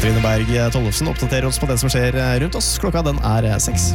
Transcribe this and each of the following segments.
Katrine Berg Tollefsen oppdaterer oss på det som skjer rundt oss. Klokka den 6.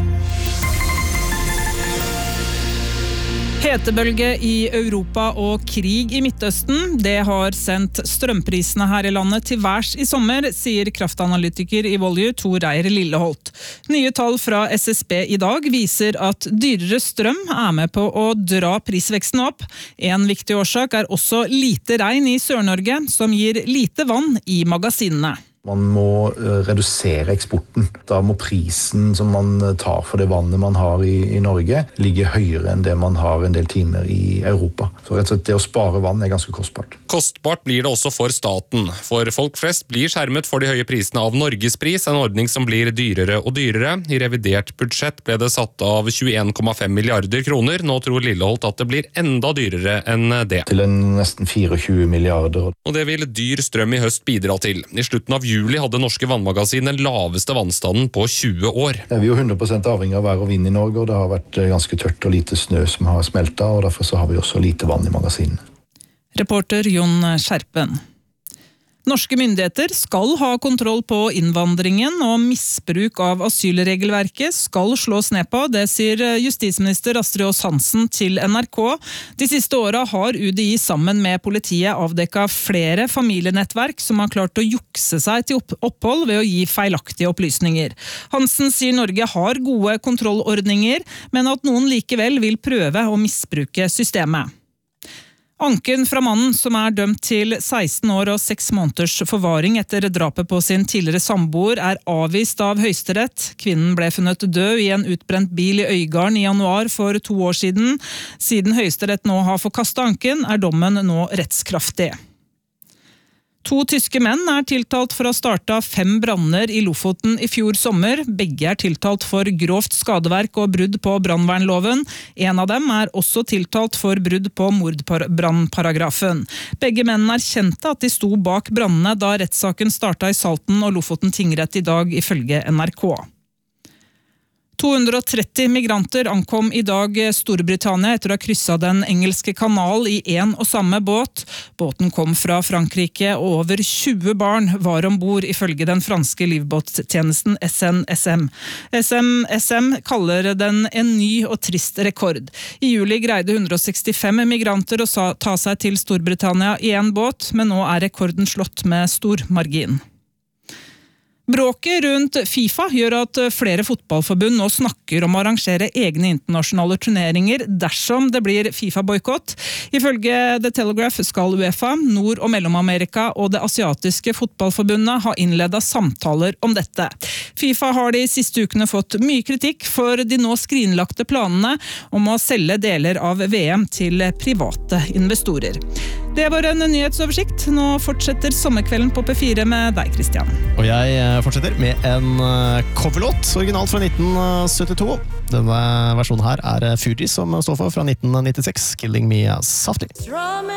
Hetebølge i Europa og krig i Midtøsten, det har sendt strømprisene her i landet til værs i sommer, sier kraftanalytiker i Volue Tor Reier Lilleholt. Nye tall fra SSB i dag viser at dyrere strøm er med på å dra prisveksten opp. En viktig årsak er også lite regn i Sør-Norge, som gir lite vann i magasinene. Man må redusere eksporten. Da må prisen som man tar for det vannet man har i Norge ligge høyere enn det man har en del timer i Europa. Så rett og slett det å spare vann er ganske kostbart. Kostbart blir det også for staten. For folk flest blir skjermet for de høye prisene av Norgespris, en ordning som blir dyrere og dyrere. I revidert budsjett ble det satt av 21,5 milliarder kroner. Nå tror Lilleholt at det blir enda dyrere enn det. Til nesten 24 milliarder. Og det vil dyr strøm i høst bidra til. I slutten av juli hadde norske vannmagasin den laveste vannstanden på 20 år. Vi er jo 100% avhengig av vær og vind i Norge, og det har vært ganske tørt og lite snø som har smeltet, og derfor så har vi også lite vann i magasinene. Reporter Jon Skjerpen. Norske myndigheter skal ha kontroll på innvandringen, og misbruk av asylregelverket skal slås ned på, det sier justisminister Astrid Aas Hansen til NRK. De siste årene har UDI sammen med politiet avdekket flere familienettverk som har klart å jukse seg til opphold ved å gi feilaktige opplysninger. Hansen sier Norge har gode kontrollordninger, men at noen likevel vil prøve å misbruke systemet. Anken fra mannen som er dømt til 16 år og 6 måneders forvaring etter drapet på sin tidligere samboer er avvist av Høyesterett. Kvinnen ble funnet død i en utbrent bil i Øygarden i januar for 2 år siden. Siden Høyesterett nå har forkastet anken, er dommen nå rettskraftig. 2 tyske menn er tiltalt for å ha startet 5 branner i Lofoten i fjor sommer. Begge er tiltalt for grovt skadeverk og brudd på brannvernloven. En av dem er også tiltalt for brudd på mordbrannparagrafen. Begge mennene erkjente at de sto bak brannene da rettssaken startet i Salten og Lofoten tingrett i dag, ifølge NRK. 230 migranter ankom i dag Storbritannia etter å ha krysset den engelske kanal i en og samme båt. Båten kom fra Frankrike, og over 20 barn var ombord, ifølge den franske livbåttjenesten SNSM. SNSM kaller den en ny og trist rekord. I juli greide 165 migranter å ta seg til Storbritannia i en båt, men nå er rekorden slått med stor margin. Bråket rundt FIFA gjør at flere fotballforbund nå snakker om å arrangere egne internasjonale turneringer dersom det blir FIFA-boykott. Ifølge The Telegraph skal UEFA, Nord- og Mellom-Amerika og det asiatiske fotballforbundet ha innledet samtaler om dette. FIFA har de siste ukene fått mye kritikk for de nå skrinlagte planene om å selge deler av VM til private investorer. Det var en nyhetsoversikt. Nå fortsetter sommerkvelden på P4 med deg, Christian. Og jeg fortsetter med en coverlåt, originalt fra 1972. Denne versjonen her er Fuji som står for fra 1996, Killing Me Softly.